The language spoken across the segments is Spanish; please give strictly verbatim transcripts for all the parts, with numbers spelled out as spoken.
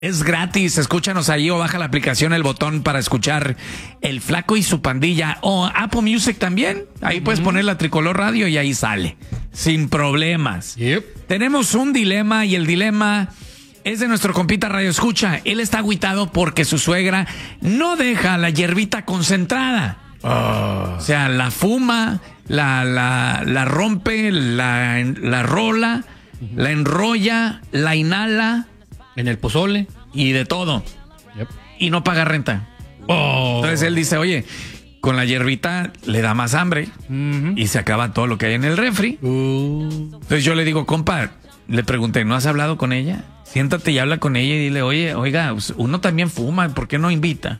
Es gratis, escúchanos ahí o baja la aplicación, el botón para escuchar El Flaco y su Pandilla, o Apple Music también. Ahí uh-huh. puedes poner la Tricolor Radio y ahí sale, sin problemas. Yep. Tenemos un dilema y el dilema es de nuestro compita Radio Escucha. Él está agüitado porque su suegra no deja la hierbita concentrada. Oh. O sea, la fuma, la, la, la rompe, la, la rola, uh-huh. la enrolla, la inhala. En el pozole. Y de todo. Yep. Y no paga renta. Oh. Entonces él dice, oye, con la hierbita le da más hambre. Uh-huh. Y se acaba todo lo que hay en el refri. Uh. Entonces yo le digo, compa, le pregunté, ¿no has hablado con ella? Siéntate y habla con ella y dile, oye, oiga, uno también fuma, ¿por qué no invita?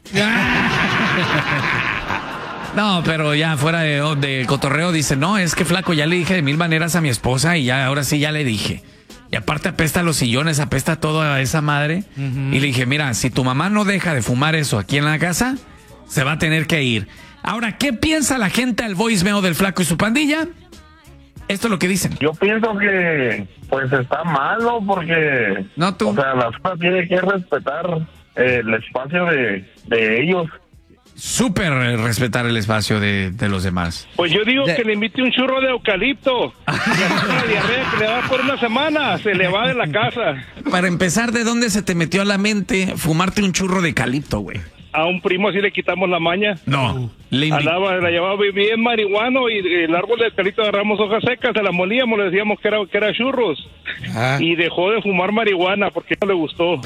No, pero ya fuera de, de cotorreo dice, no, es que flaco, ya le dije de mil maneras a mi esposa y ya ahora sí ya le dije. Y aparte apesta los sillones, apesta todo a esa madre. Uh-huh. Y le dije, mira, si tu mamá no deja de fumar eso aquí en la casa, se va a tener que ir. Ahora, ¿qué piensa la gente al voicemail del Flaco y su Pandilla? Esto es lo que dicen. Yo pienso que, pues, está malo porque... No, tú. O sea, la zona tiene que respetar eh, el espacio de, de ellos. Súper respetar el espacio de, de los demás. Pues yo digo de... que le invite un churro de eucalipto. La diarrea que le da por una semana, se le va de la casa. Para empezar, ¿de dónde se te metió a la mente fumarte un churro de eucalipto, güey? A un primo así le quitamos la maña. No. Le invi... Andaba, la llevaba bien marihuano y el árbol de eucalipto agarramos hojas secas, se las molíamos, le decíamos que era, que era churros. Ah. Y dejó de fumar marihuana porque no le gustó.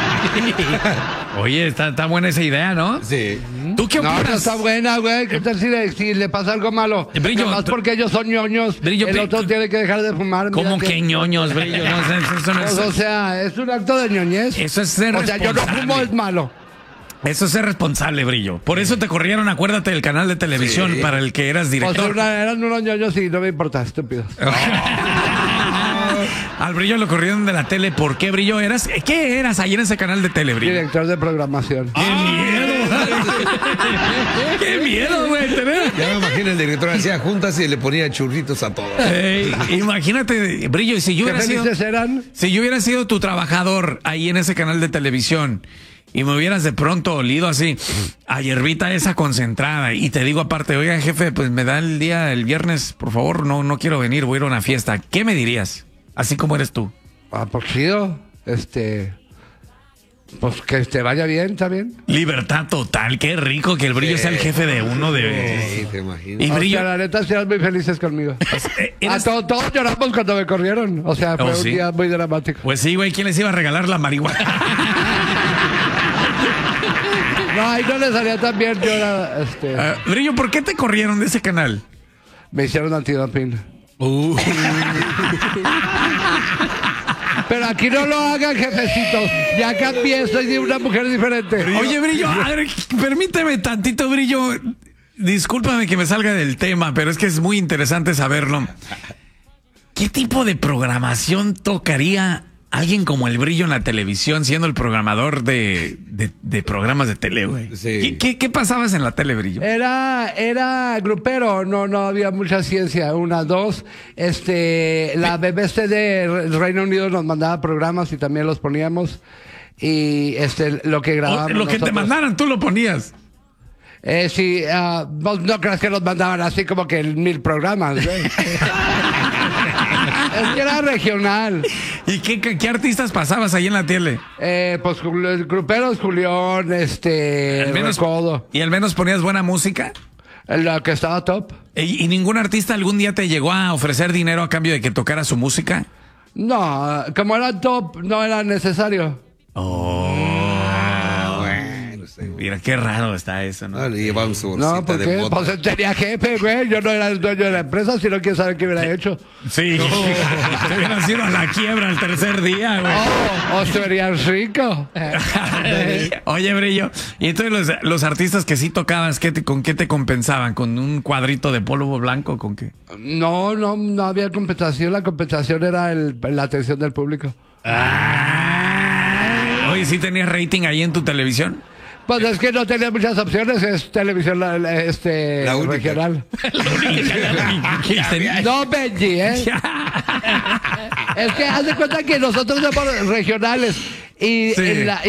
Oye, está, está buena esa idea, ¿no? Sí. ¿Tú qué opinas? No, no está buena, güey. ¿Qué tal si le, si le pasa algo malo? Brillo, Nomás porque ellos son ñoños, Brillo, el otro pe... tiene que dejar de fumar. ¿Cómo mira, que que... ñoños, Brillo? No, eso, eso no es... Pues, o sea, es un acto de ñoñez. Eso es ser O sea, yo no fumo, es malo. Eso es ser responsable, Brillo. Por eso te corrieron, acuérdate, del canal de televisión sí. para el que eras director. O sea, una, eran unos ñoños y no me importa, estúpidos. Al Brillo lo corrieron de la tele. ¿Por qué, Brillo? ¿Eras? ¿Qué eras ahí en ese canal de tele, Brillo? Director de programación. ¡Qué miedo! ¡Qué miedo, güey! Ya me imagino el director hacía juntas y le ponía churritos a todos. Hey, imagínate, Brillo, si yo hubiera sido... eran? Si yo hubiera sido tu trabajador ahí en ese canal de televisión... y me hubieras de pronto olido así a hierbita esa concentrada y te digo aparte, oiga jefe, pues me da el día el viernes, por favor, no no quiero venir, voy a ir a una fiesta. ¿Qué me dirías? Así como eres tú. Ah, pues chido, este... Pues que te vaya bien, ¿está bien? Libertad total, qué rico que el Brillo sí. sea el jefe de uno de... Sí, te imagino. Y Brillo... O sea, la neta, sean muy felices conmigo. Pues, eh, eres... ah, todos, todos lloramos cuando me corrieron. O sea, fue oh, un ¿sí? día muy dramático. Pues sí, güey, ¿quién les iba a regalar la marihuana? No, ahí no le salía tan bien. Yo era, este... uh, Brillo, ¿por qué te corrieron de ese canal? Me hicieron antidoping. Uh. Pero aquí no lo hagan, jefecitos. Ya cambié, soy de una mujer diferente. Brillo. Oye, Brillo, a ver, permíteme tantito, Brillo. Discúlpame que me salga del tema, pero es que es muy interesante saberlo. ¿Qué tipo de programación tocaría alguien como el Brillo en la televisión, siendo el programador de, de, de programas de tele, güey? Sí. ¿Qué, qué, ¿Qué pasabas en la tele, Brillo? Era, era grupero, no, no había mucha ciencia. Una, dos, este, la B B C de Reino Unido nos mandaba programas y también los poníamos. Y este, lo que grabábamos. O, lo que nosotros, te mandaran, tú lo ponías. Eh, sí, uh, no, no creas que nos mandaban así como que mil programas, ¿eh? Es que era regional. ¿Y qué, qué, qué artistas pasabas ahí en la tele? Eh, pues gruperos, Julián, este, al menos, Recodo. ¿Y al menos ponías buena música? Lo que estaba top. ¿Y, ¿Y ningún artista algún día te llegó a ofrecer dinero a cambio de que tocara su música? No, como era top, no era necesario. Oh. Mira, qué raro está eso, ¿no? No, le llevaban su No, ¿por qué? De pues tenía jefe, güey. Yo no era el dueño de la empresa, sino quién sabe qué hubiera sí. hecho. Sí. No. Te hubieran sido a la quiebra el tercer día, güey. Oh, o serías rico. Oye, Brillo, y entonces los, los artistas que sí tocabas, ¿qué te, ¿con qué te compensaban? ¿Con un cuadrito de polvo blanco? ¿Con qué? No, no, no había compensación. La compensación era el, la atención del público. Ah. Oye, ¿sí tenías rating ahí en tu televisión? Pues es que no tenía muchas opciones, es televisión la- la- este, La única. regional. La única que- No, Benji, ¿eh? Es que haz de cuenta que nosotros somos regionales y Sí. en la,